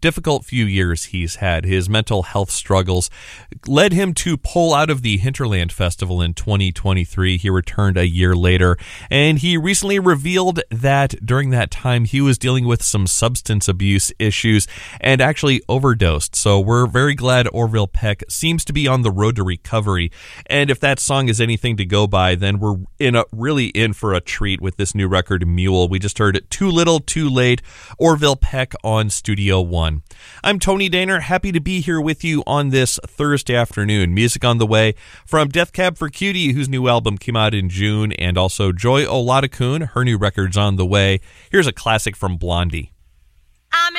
difficult few years he's had. His mental health struggles led him to pull out of the Hinterland Festival in 2023. He returned a year later, and he recently revealed that during that time he was dealing with some substance abuse issues and actually overdosed. So we're very glad Orville Peck seems to be on the road to recovery. And if that song is anything to go by, then we're really in for a treat with this new record, Mule. We just heard Too Little, Too Late, Orville Peck on Studio One. I'm Tony Daner, happy to be here with you on this Thursday afternoon. Music on the way from Death Cab for Cutie, whose new album came out in June, and also Joy Oladokun, her new record's on the way. Here's a classic from Blondie.